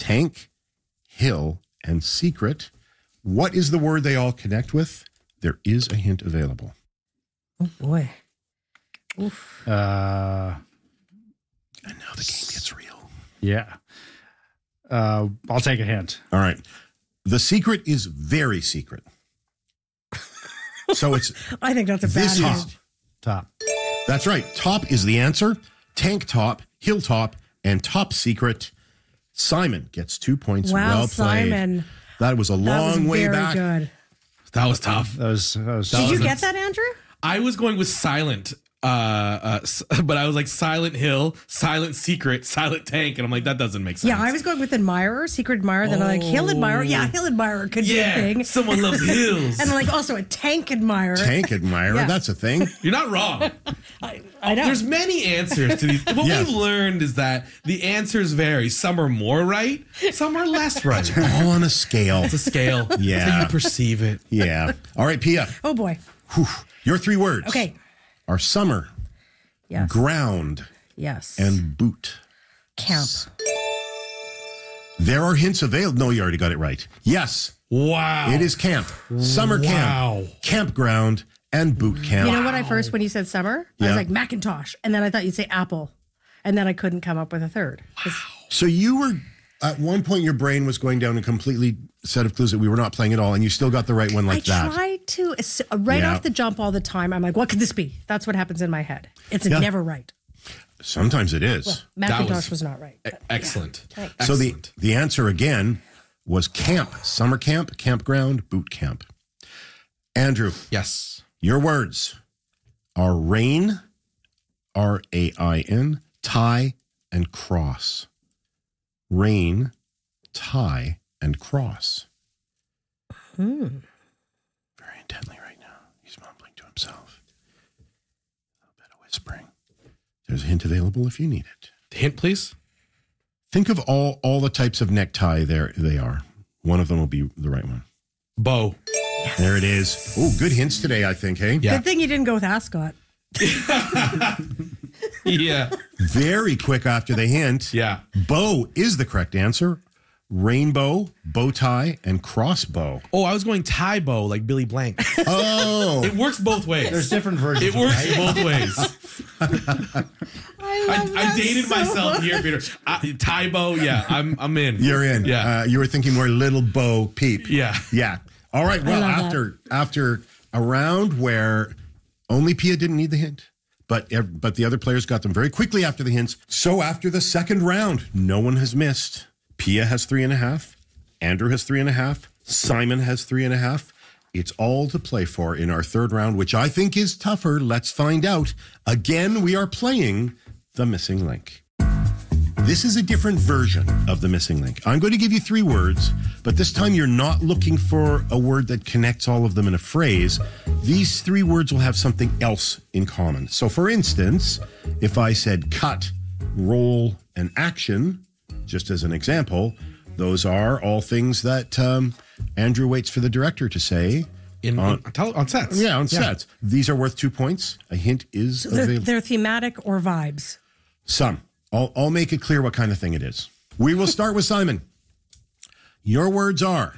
tank, hill, and secret. What is the word they all connect with? There is a hint available. Oh, boy. Oof. And now the game gets real. Yeah. I'll take a hint. All right. The secret is very secret. So it's... I think that's a bad this hint. is... Top. That's right. Top is the answer. Tank top, hilltop, and top secret. Simon gets 2 points. Wow, Well played. Simon. That was a That was long way very back. good. That was tough. That was Did you get that, Andrew? I was going with silent, but I was like Silent Hill, Silent Secret, Silent Tank, and I'm like, that doesn't make sense. Yeah, I was going with admirer, secret admirer. Then I'm like, hill admirer. Yeah, hill admirer could be a thing. Someone loves hills. And like also a tank admirer. Tank admirer. Yeah. That's a thing. You're not wrong. I know. There's many answers to these. What Yes. we've learned is that the answers vary. Some are more right, some are less right. All on a scale. It's a scale. Yeah. It's how you perceive it. Yeah. All right, Pia. Oh boy. Whew. Your 3 words Okay. are summer, Yes. ground, Yes. and boot. camp. There are hints available. No, you already got it right. Yes, Wow. it is camp. Summer Wow. camp, campground, and boot camp. You know what I first, when you said summer, I Yeah. was like Macintosh. And then I thought you'd say apple. And then I couldn't come up with a third. 'Cause So you were, at one point, your brain was going down a completely set of clues that we were not playing at all, and you still got the right one like I that. try to, right Yeah. off the jump all the time, I'm like, what could this be? That's what happens in my head. It's Yeah. never right. Sometimes it is. Macintosh was not right. Excellent. So Excellent. the answer again was camp, summer camp, campground, boot camp. Andrew, Yes. your words are rain, R-A-I-N, tie, and cross. Rain, tie, and cross. Very intently right now. He's mumbling to himself. A little bit of whispering. There's a hint available if you need it. Hint, please. Think of all the types of necktie there they are. One of them will be the right one. Bow. There it is. Oh, good hints today, I think, hey? Yeah. Good thing you didn't go with ascot. Yeah. Very quick after the hint. Yeah. Bow is the correct answer. Rainbow, bow tie, and crossbow. Oh, I was going tie bow like Billy Blank. Oh, It works both ways. There's different versions. It works both ways. I dated myself here, Peter. Tie bow, yeah, I'm in. you're in. Yeah. You were thinking more little Bo Peep. Yeah. Yeah. All right. Well, love after a round where only Pia didn't need the hint, but the other players got them very quickly after the hints. So after the second round, no one has missed. Pia has 3.5. Andrew has 3.5. Simon has 3.5. It's all to play for in our third round, which I think is tougher. Let's find out. Again, we are playing The Missing Link. This is a different version of The Missing Link. I'm going to give you 3 words, but this time you're not looking for a word that connects all of them in a phrase. These 3 words will have something else in common. So for instance, if I said cut, roll, and action, just as an example, those are all things that Andrew waits for the director to say. On sets. Yeah, on sets. These are worth 2 points. A hint is available. They're thematic or vibes. Some. I'll make it clear what kind of thing it is. We will start with Simon. Your words are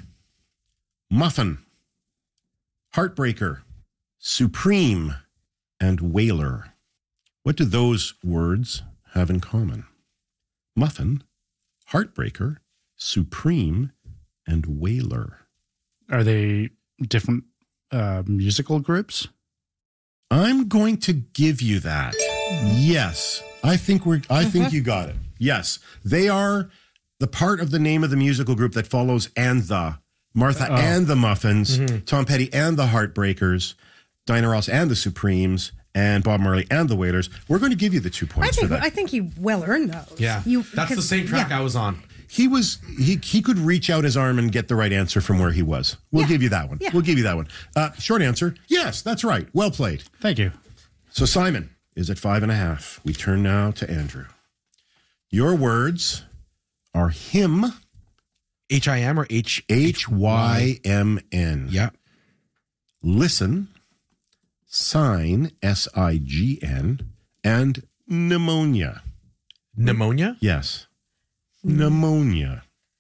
muffin, heartbreaker, supreme, and whaler. What do those words have in common? Muffin, heartbreaker, supreme, and whaler. Are they different musical groups? I'm going to give you that. Yes. I think you got it. Yes. They are the part of the name of the musical group that follows and the Martha and the Muffins, Tom Petty and the Heartbreakers, Diana Ross and the Supremes, and Bob Marley and the Wailers. We're going to give you the 2 points for that. I think he well earned those. Yeah. That's the same track I was on. He could reach out his arm and get the right answer from where he was. We'll give you that one. Yeah. We'll give you that one. Short answer, yes, that's right. Well played. Thank you. So Simon is at 5.5. We turn now to Andrew. Your words are hymn, HIM or H? Hymn. Yeah. Listen, sign, SIGN, and pneumonia. Pneumonia? Yes. Pneumonia.